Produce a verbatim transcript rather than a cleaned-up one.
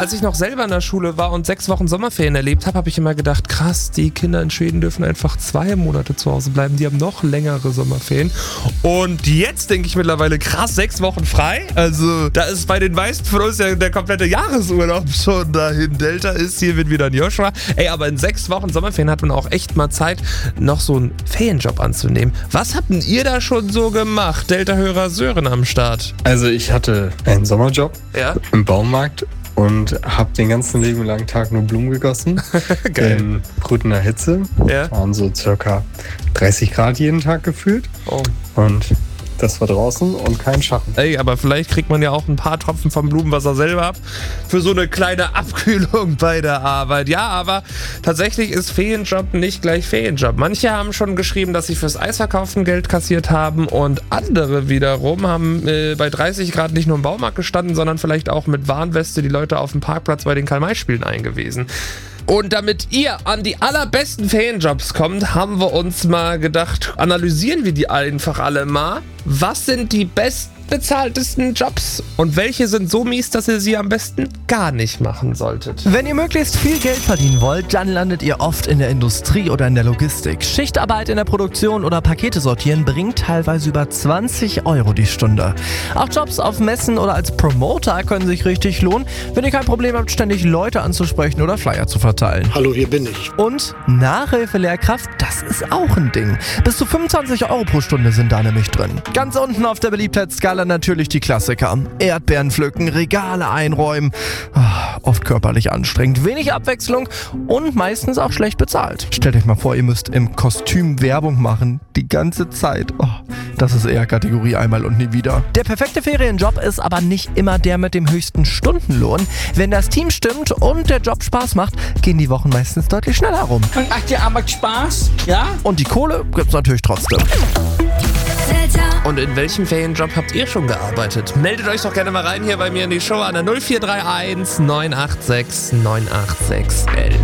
als ich noch selber in der Schule war und sechs Wochen Sommerferien erlebt habe, habe ich immer gedacht, krass, die Kinder in Schweden dürfen einfach zwei Monate zu Hause bleiben. Die haben noch längere Sommerferien. Und jetzt denke ich mittlerweile, krass, sechs Wochen frei. Also da ist bei den meisten von uns ja der komplette Jahresurlaub schon dahin. Delta ist, hier wird wieder ein Joshua. Ey, aber in sechs Wochen Sommerferien hat man auch echt mal Zeit, noch so einen Ferienjob anzunehmen. Was habt denn ihr da schon so gemacht? Delta-Hörer Sören am Start. Also ich hatte einen Sommerjob Ja. im Baumarkt und habe den ganzen lieben langen Tag nur Blumen gegossen. Geil. In brütender Hitze. Ja. Waren so circa dreißig Grad jeden Tag gefühlt. Oh. Und das war draußen und kein Schatten. Ey, aber vielleicht kriegt man ja auch ein paar Tropfen vom Blumenwasser selber ab für so eine kleine Abkühlung bei der Arbeit. Ja, aber tatsächlich ist Ferienjob nicht gleich Ferienjob. Manche haben schon geschrieben, dass sie fürs Eisverkaufen Geld kassiert haben und andere wiederum haben äh, bei dreißig Grad nicht nur im Baumarkt gestanden, sondern vielleicht auch mit Warnweste die Leute auf dem Parkplatz bei den Karl-May-Spielen eingewiesen. Und damit ihr an die allerbesten Ferienjobs kommt, haben wir uns mal gedacht, analysieren wir die einfach alle mal. Was sind die bestbezahltesten Jobs und welche sind so mies, dass ihr sie am besten gar nicht machen solltet? Wenn ihr möglichst viel Geld verdienen wollt, dann landet ihr oft in der Industrie oder in der Logistik. Schichtarbeit in der Produktion oder Pakete sortieren bringt teilweise über zwanzig Euro die Stunde. Auch Jobs auf Messen oder als Promoter können sich richtig lohnen, wenn ihr kein Problem habt, ständig Leute anzusprechen oder Flyer zu verteilen. Hallo, hier bin ich. Und Nachhilfelehrkraft, das ist auch ein Ding. Bis zu fünfundzwanzig Euro pro Stunde sind da nämlich drin. Ganz unten auf der Beliebtheitsskala natürlich die Klassiker. Erdbeeren pflücken, Regale einräumen. Oft körperlich anstrengend, wenig Abwechslung und meistens auch schlecht bezahlt. Stellt euch mal vor, ihr müsst im Kostüm Werbung machen. Die ganze Zeit. Oh, das ist eher Kategorie einmal und nie wieder. Der perfekte Ferienjob ist aber nicht immer der mit dem höchsten Stundenlohn. Wenn das Team stimmt und der Job Spaß macht, gehen die Wochen meistens deutlich schneller rum. Und macht dir Arbeit Spaß? Ja? Und die Kohle gibt's natürlich trotzdem. Und in welchem Ferienjob habt ihr schon gearbeitet? Meldet euch doch gerne mal rein hier bei mir in die Show an der null vier drei eins neun acht sechs neun acht sechs elf.